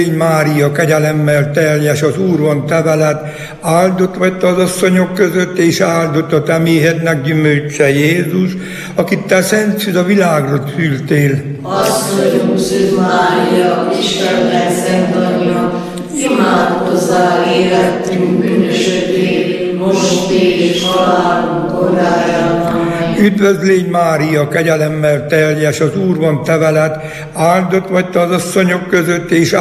Mária, kegyelemmel teljes, az Úr van te veled, áldott vagy te az asszonyok között, és áldott a te méhednek gyümölcse Jézus, akit te szent szűz a világra szültél. Asszonyunk Szűz Mária, Istennek szent anyja, imádkozzál életünk bűnösökért, most és halálunk óráján. Üdvözl légy Mária, kegyelemmel teljes, az Úr van te veled, áldott vagy te az asszonyok között, és